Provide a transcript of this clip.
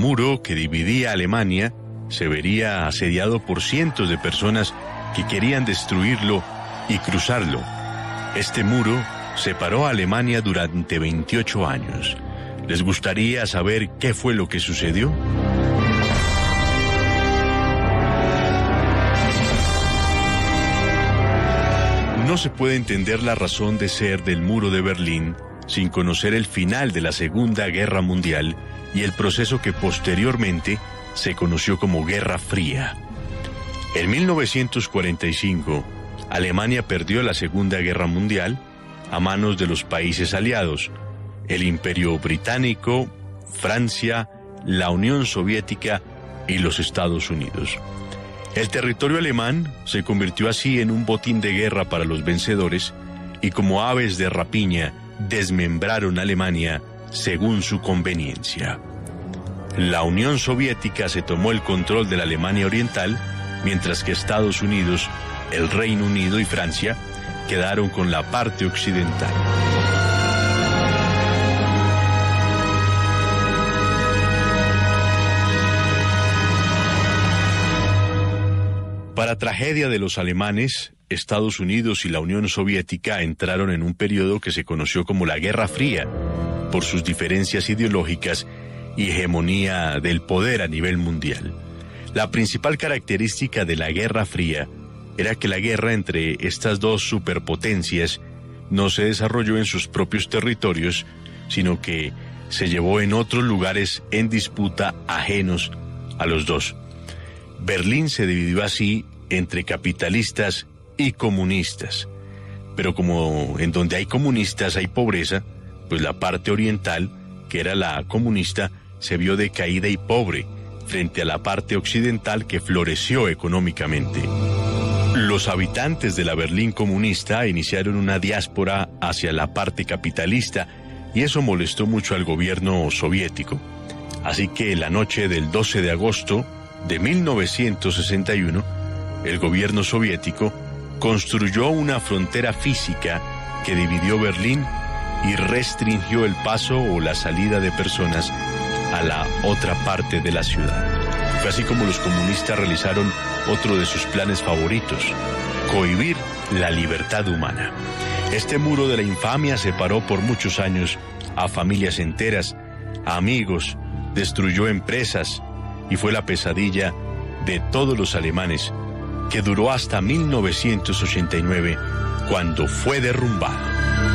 muro que dividía Alemania se vería asediado por cientos de personas que querían destruirlo y cruzarlo. Este muro separó a Alemania durante 28 años. ¿Les gustaría saber qué fue lo que sucedió? No se puede entender la razón de ser del muro de Berlín sin conocer el final de la Segunda Guerra Mundial y el proceso que posteriormente se conoció como Guerra Fría. En 1945, Alemania perdió la Segunda Guerra Mundial a manos de los países aliados, el Imperio Británico, Francia, la Unión Soviética y los Estados Unidos. El territorio alemán se convirtió así en un botín de guerra para los vencedores y como aves de rapiña desmembraron Alemania según su conveniencia. La Unión Soviética se tomó el control de la Alemania Oriental, mientras que Estados Unidos, el Reino Unido y Francia quedaron con la parte occidental. Para tragedia de los alemanes, Estados Unidos y la Unión Soviética entraron en un periodo que se conoció como la Guerra Fría, por sus diferencias ideológicas y hegemonía del poder a nivel mundial. La principal característica de la Guerra Fría era que la guerra entre estas dos superpotencias no se desarrolló en sus propios territorios, sino que se llevó en otros lugares en disputa ajenos a los dos. Berlín se dividió así entre capitalistas y comunistas. Pero como en donde hay comunistas hay pobreza, pues la parte oriental, que era la comunista, se vio decaída y pobre frente a la parte occidental que floreció económicamente. Los habitantes de la Berlín comunista iniciaron una diáspora hacia la parte capitalista y eso molestó mucho al gobierno soviético. Así que la noche del 12 de agosto de 1961, el gobierno soviético construyó una frontera física que dividió Berlín y restringió el paso o la salida de personas a la otra parte de la ciudad. Fue así como los comunistas realizaron otro de sus planes favoritos: cohibir la libertad humana. Este muro de la infamia separó por muchos años a familias enteras, a amigos, destruyó empresas y fue la pesadilla de todos los alemanes, que duró hasta 1989, cuando fue derrumbado.